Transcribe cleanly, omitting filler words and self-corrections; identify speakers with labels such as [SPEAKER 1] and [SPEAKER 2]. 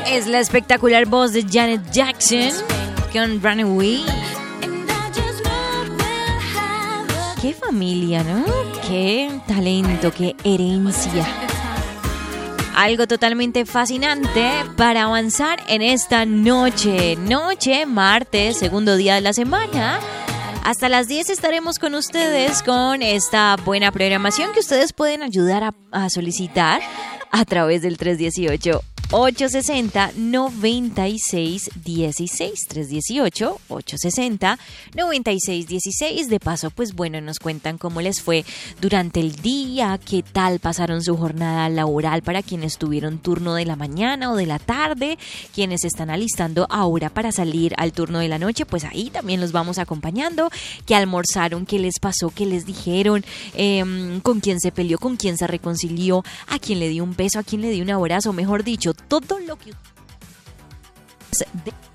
[SPEAKER 1] Es la espectacular voz de Janet Jackson con Runaway. Qué familia, ¿no? Qué talento, qué herencia. Algo totalmente fascinante para avanzar en esta noche. Noche, martes, segundo día de la semana. Hasta las 10 estaremos con ustedes con esta buena programación que ustedes pueden ayudar a solicitar a través del 318-860-9616. 318-860-9616. De paso, pues bueno, nos cuentan cómo les fue durante el día, qué tal pasaron su jornada laboral para quienes tuvieron turno de la mañana o de la tarde, quienes están alistando ahora para salir al turno de la noche, pues ahí también los vamos acompañando, qué almorzaron, qué les pasó, qué les dijeron, con quién se peleó, con quién se reconcilió, a quién le dio un beso, a quién le dio un abrazo, mejor dicho, todo lo que